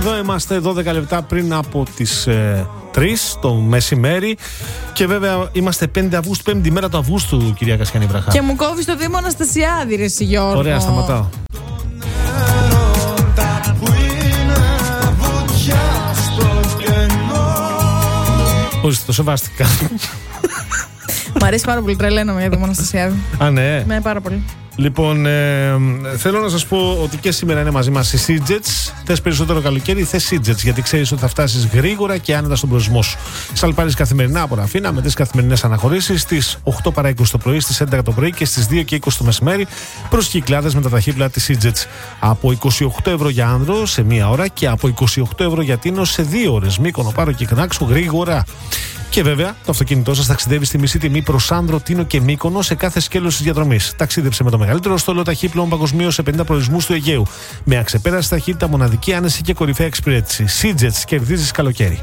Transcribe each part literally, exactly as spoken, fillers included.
Εδώ είμαστε δώδεκα λεπτά πριν από τις ε, τρεις το μεσημέρι. Και βέβαια είμαστε πέντε Αυγούστου, πέμπτη μέρα του Αυγούστου, κυρία Κασιανή Βραχά. Και μου κόβεις το Δήμο Αναστασιάδη, ρε εσύ, Γιώργο. Ωραία, σταματάω. Όχι, το σεβάστηκα. Μ' αρέσει πάρα πολύ, τρελαίνομαι για Δήμο Αναστασιάδη. Α, ναι. Ναι, πάρα πολύ. Λοιπόν, ε, θέλω να σας πω ότι και σήμερα είναι μαζί μας οι Seajets. Θες περισσότερο καλοκαίρι, θες Seajets, γιατί ξέρεις ότι θα φτάσεις γρήγορα και άνετα στον προορισμό σου. Σαλπάρεις καθημερινά από Ραφίνα με τις καθημερινές αναχωρήσεις στις οκτώ παρά είκοσι το πρωί, στις έντεκα το πρωί και στις δύο και είκοσι το μεσημέρι προς Κυκλάδες με τα ταχύπλα της Seajets. Από είκοσι οκτώ ευρώ για άνδρο σε μία ώρα και από είκοσι οκτώ ευρώ για τίνο σε δύο ώρες. Μύκονο, Πάρο και Κνάξου γρήγορα. Και βέβαια, το αυτοκίνητό σας ταξιδεύει στη μισή τιμή προς Άνδρο, Τίνο και Μύκονο σε κάθε σκέλος της διαδρομής. Ταξίδεψε με το μεγαλύτερο στόλο ταχύπλων παγκοσμίως σε πενήντα προορισμούς του Αιγαίου. Με αξεπέραστη ταχύτητα, μοναδική άνεση και κορυφαία εξυπηρέτηση. Seajets, κερδίζεις καλοκαίρι.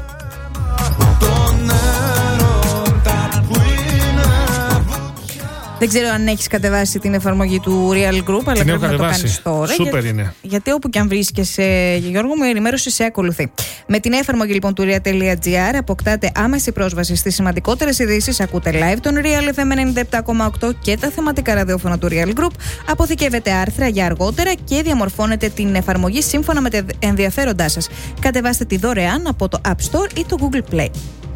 Δεν ξέρω αν έχεις κατεβάσει την εφαρμογή του Real Group, αλλά πρέπει να το κάνεις τώρα. Σούπερ είναι. Για, γιατί όπου και αν βρίσκεσαι, Γιώργο μου, η ενημέρωση σε ακολουθεί. Με την εφαρμογή λοιπόν του real.gr αποκτάτε άμεση πρόσβαση στις σημαντικότερες ειδήσεις, ακούτε live τον Real εφ εμ ενενήντα επτά κόμμα οκτώ και τα θεματικά ραδιόφωνα του Real Group, αποθηκεύετε άρθρα για αργότερα και διαμορφώνετε την εφαρμογή σύμφωνα με τα ενδιαφέροντά σας. Κατεβάστε τη δωρεάν από το App Store ή το Google Play.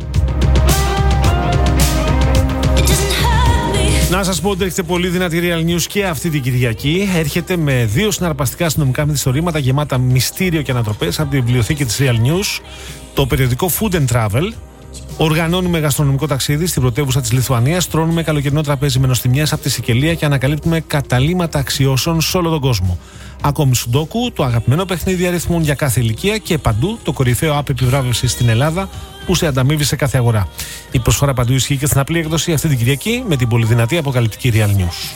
Να σας πω ότι έρχεται πολύ δυνατή Real News και αυτή την Κυριακή. Έρχεται με δύο συναρπαστικά αστυνομικά μυθιστορήματα γεμάτα μυστήριο και ανατροπές από την βιβλιοθήκη της Real News. Το περιοδικό Food and Travel. Οργανώνουμε γαστρονομικό ταξίδι στην πρωτεύουσα της Λιθουανίας. Τρώνουμε καλοκαιρινό τραπέζι με νοστιμιές από τη Σικελία και ανακαλύπτουμε καταλύματα αξιώσεων σε όλο τον κόσμο. Ακόμη Σουντόκου, το αγαπημένο παιχνίδι αριθμών για κάθε ηλικία και παντού το κορυφαίο app επιβράβευσης στην Ελλάδα που σε ανταμείβει σε κάθε αγορά. Η προσφορά παντού ισχύει και στην απλή έκδοση αυτή την Κυριακή με την πολυδυνατή αποκαλυπτική Real News.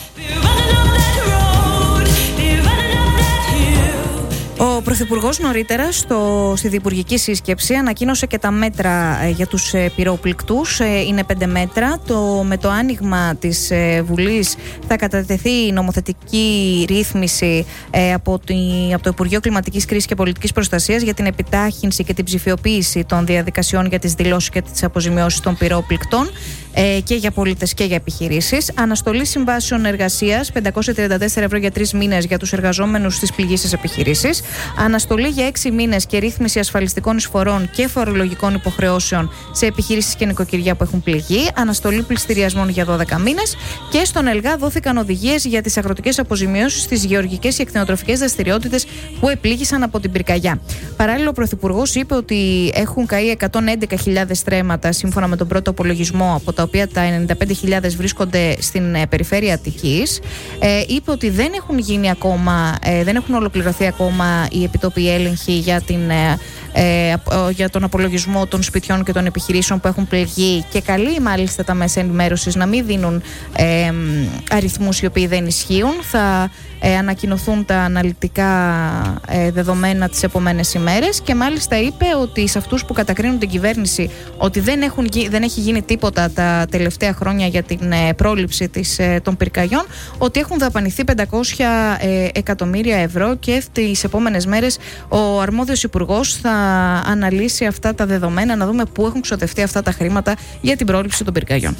Ο Πρωθυπουργός νωρίτερα στο, στη διυπουργική σύσκεψη ανακοίνωσε και τα μέτρα ε, για τους ε, πυρόπληκτους. Ε, είναι πέντε μέτρα. Το, με το άνοιγμα της ε, Βουλής θα κατατεθεί η νομοθετική ρύθμιση ε, από, τη, από το Υπουργείο Κλιματικής Κρίσης και Πολιτικής Προστασίας για την επιτάχυνση και την ψηφιοποίηση των διαδικασιών για τις δηλώσεις και τις αποζημιώσεις των πυρόπληκτων ε, και για πολίτες και για επιχειρήσεις. Αναστολή συμβάσεων εργασίας πεντακόσια τριάντα τέσσερα ευρώ για τρεις μήνες για τους εργαζόμενους στις πληγήσεις επιχειρήσεις. Αναστολή για έξι μήνες και ρύθμιση ασφαλιστικών εισφορών και φορολογικών υποχρεώσεων σε επιχειρήσεις και νοικοκυριά που έχουν πληγεί. Αναστολή πληστηριασμών για δώδεκα μήνες. Και στον ΕΛΓΑ δόθηκαν οδηγίες για τις αγροτικές αποζημιώσεις στις γεωργικές και εκτινοτροφικές δραστηριότητες που επλήγησαν από την πυρκαγιά. Παράλληλα, ο Πρωθυπουργός είπε ότι έχουν καεί εκατόν έντεκα χιλιάδες στρέμματα σύμφωνα με τον πρώτο απολογισμό, από τα οποία τα ενενήντα πέντε χιλιάδες βρίσκονται στην ε, περιφέρεια Αττικής. Ε, είπε ότι δεν έχουν γίνει ακόμα, ε, δεν έχουν ολοκληρωθεί ακόμα οι επιτόπιοι έλεγχοι για, την, ε, για τον απολογισμό των σπιτιών και των επιχειρήσεων που έχουν πληγεί και καλεί μάλιστα τα μέσα ενημέρωσης να μην δίνουν ε, αριθμούς οι οποίοι δεν ισχύουν. Θα ε, ανακοινωθούν τα αναλυτικά ε, δεδομένα τις επόμενες ημέρες και μάλιστα είπε ότι σε αυτούς που κατακρίνουν την κυβέρνηση ότι δεν, έχουν, δεν έχει γίνει τίποτα τα τελευταία χρόνια για την ε, πρόληψη της, ε, των πυρκαγιών, ότι έχουν δαπανηθεί πεντακόσια ε, εκατομμύρια ευρώ και τις επόμενες μέρες ο αρμόδιος υπουργός θα αναλύσει αυτά τα δεδομένα, να δούμε πού έχουν ξοδευτεί αυτά τα χρήματα για την πρόληψη των πυρκαγιών.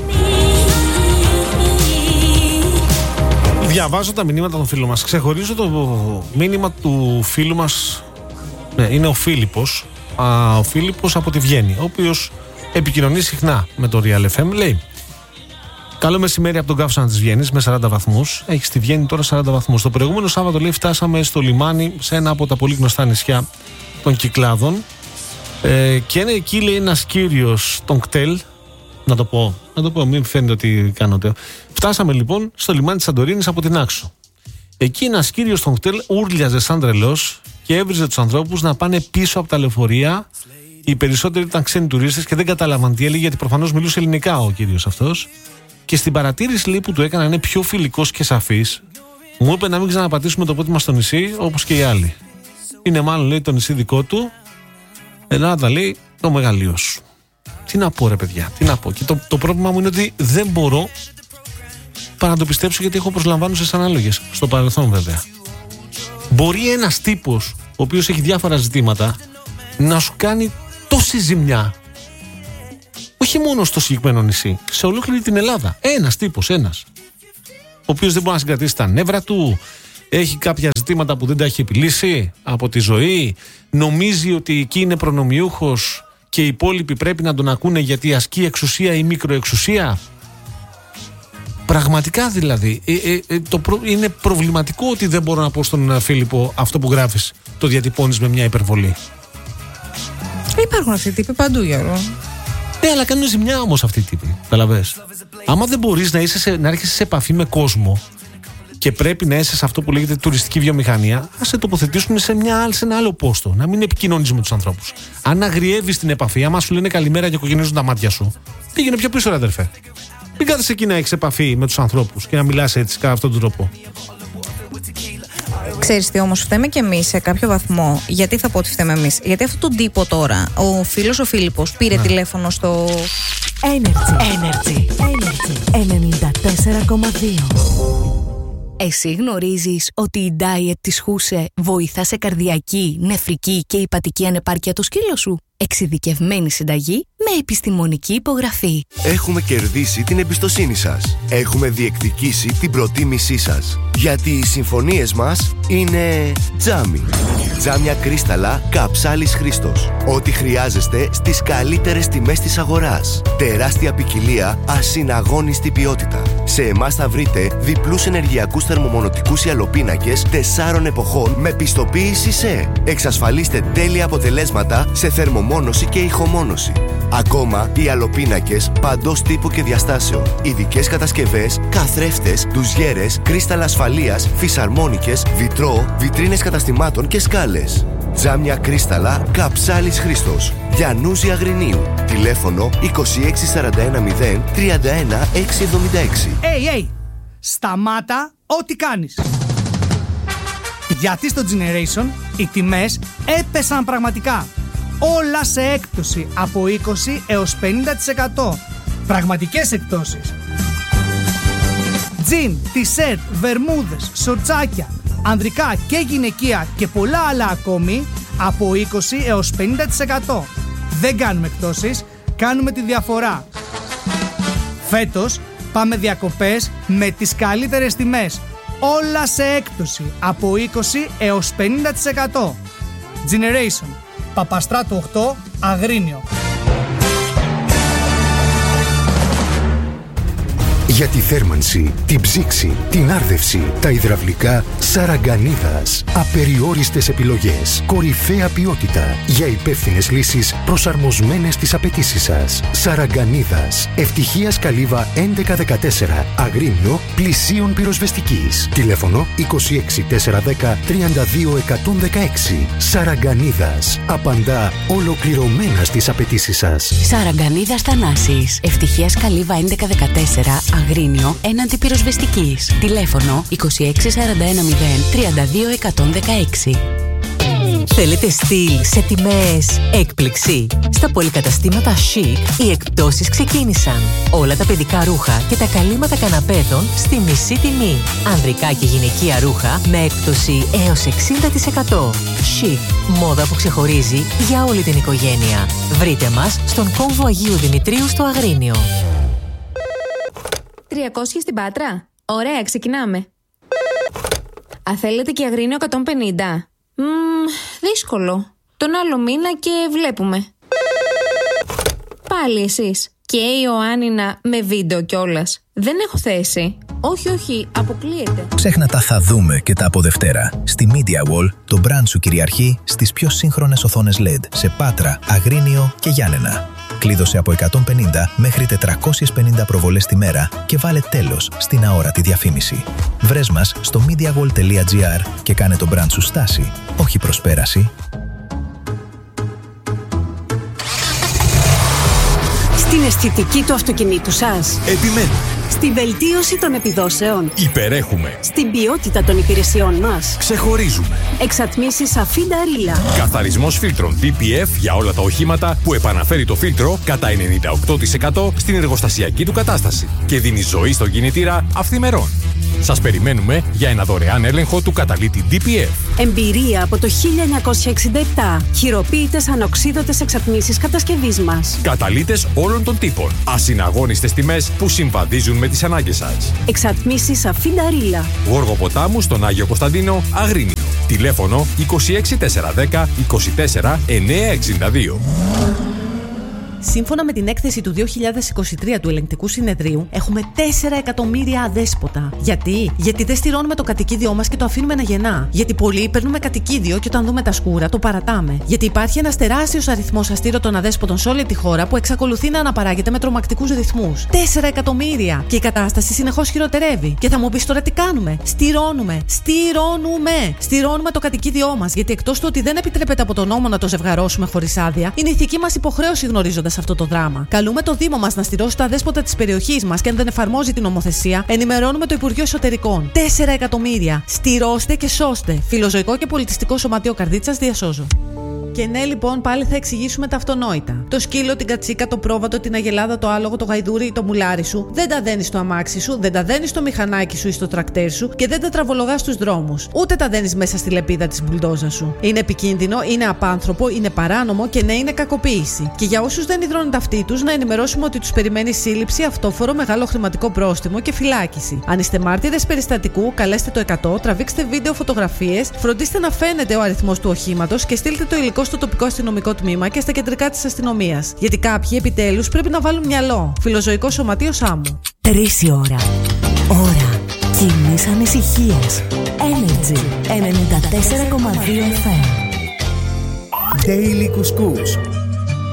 Διαβάζω τα μηνύματα των φίλων μας. Ξεχωρίζω το μήνυμα του φίλου μας. Ναι, είναι ο Φίλιππος. Α, ο Φίλιππος από τη Βιέννη, ο οποίος επικοινωνεί συχνά με το Real εφ εμ. Λέει: καλό μεσημέρι από τον καύσωνα της Βιέννης με σαράντα βαθμούς. Έχει στη Βιέννη τώρα σαράντα βαθμούς. Το προηγούμενο Σάββατο, λέει, φτάσαμε στο λιμάνι σε ένα από τα πολύ γνωστά νησιά των Κυκλάδων. Ε, και είναι εκεί, λέει, ένας κύριος των κτέλ. Να το πω, να το πω, μην φαίνεται ότι κάνω τέο. Φτάσαμε λοιπόν στο λιμάνι της Σαντορίνης από την Άξο. Εκεί ένας κύριος των κτέλ ούρλιαζε σαν τρελός και έβριζε τους ανθρώπους να πάνε πίσω από τα λεωφορεία. Οι περισσότεροι ήταν ξένοι τουρίστες και δεν κατάλαβαν τι έλεγε, γιατί προφανώς μιλούσε ελληνικά ο κύριος αυτός. Και στην παρατήρηση, λέει, που του έκανα, είναι πιο φιλικός και σαφής. Μου είπε να μην ξαναπατήσουμε το πόδι μας στο νησί, όπως και οι άλλοι. Είναι μάλλον, λέει, το νησί δικό του. Ελλάδα, λέει, το μεγαλείο σου. Τι να πω, ρε παιδιά, τι να πω. Και το, το πρόβλημα μου είναι ότι δεν μπορώ παρά να το πιστέψω, γιατί έχω προσλαμβάνουσες ανάλογες. Στο παρελθόν, βέβαια. Μπορεί ένας τύπος, ο οποίος έχει διάφορα ζητήματα, να σου κάνει τόση ζημιά. Όχι μόνο στο συγκεκριμένο νησί, σε ολόκληρη την Ελλάδα. Ένας τύπος, ένας. Ο οποίος δεν μπορεί να συγκρατήσει τα νεύρα του, έχει κάποια ζητήματα που δεν τα έχει επιλύσει από τη ζωή, νομίζει ότι εκεί είναι προνομιούχος και οι υπόλοιποι πρέπει να τον ακούνε γιατί ασκεί εξουσία ή μικροεξουσία. Πραγματικά δηλαδή, ε, ε, ε, το προ... είναι προβληματικό ότι δεν μπορώ να πω στον Φίλιππο αυτό που γράφεις το διατυπώνεις με μια υπερβολή. Υπάρχουν αυτοί οι τύποι παντού, Γιώργο. Ναι, αλλά κάνουν ζημιά όμως αυτοί οι τύποι. Καταλαβες. Άμα δεν μπορείς να, είσαι σε, να έρχεσαι σε επαφή με κόσμο και πρέπει να είσαι σε αυτό που λέγεται τουριστική βιομηχανία, να σε τοποθετήσουν σε, μια, σε ένα άλλο πόστο. Να μην επικοινωνείς με τους ανθρώπους. Αν αγριεύεις την επαφή, άμα σου λένε καλημέρα και κοκκινίζουν τα μάτια σου, πήγαινε πιο πίσω, ρε αδερφέ. Μην κάθεσαι εκεί να έχεις επαφή με τους ανθρώπους και να μιλάς έτσι, κατά αυτόν τον τρόπο. Ξέρεις τι όμως, φταίμε κι εμείς σε κάποιο βαθμό. Γιατί θα πω ότι φταίμε εμείς? Γιατί αυτόν τον τύπο τώρα, ο φίλος ο Φίλιππος, πήρε ναι. τηλέφωνο στο Energy, Energy, Energy ενενήντα τέσσερα κόμμα δύο. Εσύ γνωρίζεις ότι η diet της Χούσε βοηθά σε καρδιακή, νεφρική και υπατική ανεπάρκεια το σκύλο σου? Εξειδικευμένη συνταγή με επιστημονική υπογραφή. Έχουμε κερδίσει την εμπιστοσύνη σας. Έχουμε διεκδικήσει την προτίμησή σας. Γιατί οι συμφωνίες μας είναι τζάμι. Τζάμια κρίσταλα Καψάλης Χρήστος. Ό,τι χρειάζεστε στις καλύτερες τιμές της αγοράς. Τεράστια ποικιλία, ασυναγώνιστη ποιότητα. Σε εμάς θα βρείτε διπλούς ενεργειακούς θερμομονωτικούς ιαλοπίνακες τεσσάρων εποχών με πιστοποίηση ΣΕ. Εξασφαλίστε τέλεια αποτελέσματα σε θερμομόνωση και ηχομόνωση. Ακόμα, οι αλοπίνακες παντός τύπου και διαστάσεων. Ειδικές κατασκευές, καθρέφτες, ντουζιέρες, κρίσταλα ασφαλείας, φυσαρμόνικες, βιτρό, βιτρίνες καταστημάτων και σκάλες. Τζάμια κρίσταλα Καψάλης Χρήστος. Γιαννούζη Αγρινίου. Τηλέφωνο είκοσι έξι σαράντα ένα μηδέν τριάντα ένα εξακόσια εβδομήντα έξι. Hey, hey! Σταμάτα ό,τι κάνεις. Γιατί στο Generation οι τιμές έπεσαν πραγματικά. Όλα σε έκπτωση από είκοσι έως πενήντα τοις εκατό. Πραγματικές εκπτώσεις. Τζιν, τισέρτ, βερμούδες, σορτσάκια, ανδρικά και γυναικεία και πολλά άλλα ακόμη από είκοσι έως πενήντα τοις εκατό. Δεν κάνουμε εκπτώσεις, κάνουμε τη διαφορά. Φέτος πάμε διακοπές με τις καλύτερες τιμές. Όλα σε έκπτωση από είκοσι έως πενήντα τοις εκατό. Generation. Παπαστράτου οκτώ, Αγρίνιο. Για τη θέρμανση, την ψήξη, την άρδευση, τα υδραυλικά, Σαραγκανίδας. Απεριόριστες επιλογές, κορυφαία ποιότητα για υπεύθυνες λύσεις προσαρμοσμένες στις απαιτήσεις σας. Σαραγκανίδας. Ευτυχίας Καλύβα έντεκα δεκατέσσερα, Αγρίνιο, πλησίων πυροσβεστικής. Τηλέφωνο είκοσι έξι τετρακόσια δέκα τριάντα δύο εκατόν δεκαέξι. Σαραγκανίδας. Απαντά ολοκληρωμένα στις απαιτήσεις σας. Σαραγκανίδας Θανάσης. Ευτυχίας Καλύβα έντεκα δεκατέσσερα, Αγρίνιο, έναντι πυροσβεστικής. Τηλέφωνο είκοσι έξι σαράντα ένα μηδέν τριάντα δύο εκατόν δεκαέξι. Θέλετε στυλ σε τιμές έκπληξη? Στα πολυκαταστήματα Chic οι εκπτώσεις ξεκίνησαν. Όλα τα παιδικά ρούχα και τα καλύματα καναπέδων στη μισή τιμή. Ανδρικά και γυναικεία ρούχα με έκπτωση έως εξήντα τοις εκατό. Chic, μόδα που ξεχωρίζει για όλη την οικογένεια. Βρείτε μας στον κόμβο Αγίου Δημητρίου στο Αγρίνιο. τριακόσια στην Πάτρα. Ωραία, ξεκινάμε. Α, θέλετε και Αγρίνιο εκατόν πενήντα. Μμμ, δύσκολο. Τον άλλο μήνα και βλέπουμε. Πάλι εσείς. Και η Ιωάννινα με βίντεο κιόλας. Δεν έχω θέση. Όχι, όχι, αποκλείεται. Ξέχνα τα θα δούμε και τα από Δευτέρα. Στη Media Wall, το brand σου κυριαρχεί στις πιο σύγχρονες οθόνες ελ ι ντι σε Πάτρα, Αγρίνιο και Γιάννενα. Κλείδωσε από εκατόν πενήντα μέχρι τετρακόσιες πενήντα προβολές τη μέρα και βάλε τέλος στην αόρατη διαφήμιση. Βρες μας στο mediawall τελεία gr και κάνε το brand σου στάση, όχι προσπέραση. Στην αισθητική του αυτοκινήτου σας. Επιμένουμε. Στη βελτίωση των επιδόσεων. Υπερέχουμε. Στην ποιότητα των υπηρεσιών μας. Ξεχωρίζουμε. Εξατμίσεις Αφίντα Ρίλα. Καθαρισμός φίλτρων ντι πι εφ για όλα τα οχήματα που επαναφέρει το φίλτρο κατά ενενήντα οκτώ τοις εκατό στην εργοστασιακή του κατάσταση και δίνει ζωή στον κινητήρα αυθημερών. Σας περιμένουμε για ένα δωρεάν έλεγχο του καταλήτη ντι πι εφ. Εμπειρία από το χίλια εννιακόσια εξήντα επτά. Χειροποίητες ανοξίδωτες εξατμίσεις κατασκευής μας. Καταλύτες όλων των τύπων. Ασυναγώνιστες τιμές που συμβαδίζουν με τις ανάγκες σας. Εξατμίσεις Αφινταρίλα. Γόργο Ποτάμου στον Άγιο Κωνσταντίνο, Αγρίνιο. Τηλέφωνο είκοσι έξι τετρακόσια δέκα είκοσι τέσσερα εννιακόσια εξήντα δύο. Σύμφωνα με την έκθεση του δύο χιλιάδες είκοσι τρία του Ελεγκτικού Συνεδρίου, έχουμε τέσσερα εκατομμύρια αδέσποτα. Γιατί? Γιατί δεν στηρώνουμε το κατοικίδιό μας και το αφήνουμε να γεννά. Γιατί πολλοί παίρνουμε κατοικίδιο και όταν δούμε τα σκούρα το παρατάμε. Γιατί υπάρχει ένας τεράστιος αριθμός αστήρωτων αδέσποτων σε όλη τη χώρα που εξακολουθεί να αναπαράγεται με τρομακτικούς ρυθμούς. τέσσερα εκατομμύρια! Και η κατάσταση συνεχώς χειροτερεύει. Και θα μου πεις τώρα τι κάνουμε? Στηρώνουμε! Στηρώνουμε! Στηρώνουμε το κατοικίδιό μας. Γιατί εκτός του ότι δεν επιτρέπεται από τον νόμο να το ζευγαρώσουμε χωρίς άδεια, είναι ηθική μας υποχρέωση γνωρίζοντας σε αυτό το δράμα. Καλούμε το Δήμο μας να στηρώσει τα δέσποτα της περιοχής μας και αν δεν εφαρμόζει την νομοθεσία, ενημερώνουμε το Υπουργείο Εσωτερικών. τέσσερα εκατομμύρια! Στηρώστε και σώστε! Φιλοζωικό και Πολιτιστικό Σωματείο Καρδίτσας διασώζω. Και ναι, λοιπόν, πάλι θα εξηγήσουμε τα αυτονόητα. Το σκύλο, την κατσίκα, το πρόβατο, την αγελάδα, το άλογο, το γαϊδούρι ή το μουλάρι σου δεν τα δένεις στο αμάξι σου, δεν τα δένεις στο μηχανάκι σου ή στο τρακτέρ σου και δεν τα τραβολογάς στους δρόμους. Ούτε τα δένεις μέσα στη λεπίδα της μπουλντόζα σου. Είναι επικίνδυνο, είναι απάνθρωπο, είναι παράνομο και ναι, είναι κακοποίηση. Και για όσους δεν υδρώνουν τα αυτοί τους, να ενημερώσουμε ότι τους περιμένει σύλληψη, αυτόφορο, μεγάλο χρηματικό πρόστιμο και φυλάκιση. Αν είστε μάρτυρες περιστατικού, καλέστε το εκατό, τραβήξτε βίντεο, φωτογραφίες, φροντίστε να φαίνεται ο αριθμός του οχήματος και στείλτε το υλικό στο τοπικό αστυνομικό τμήμα και στα κεντρικά της αστυνομίας. Γιατί κάποιοι επιτέλους πρέπει να βάλουν μυαλό. Φιλοζωικό Σωματείο Σάμου. Τρεις η ώρα. Ώρα κοινής ανησυχίας. Energy ενενήντα τέσσερα κόμμα δύο εφ εμ. Daily Couscous.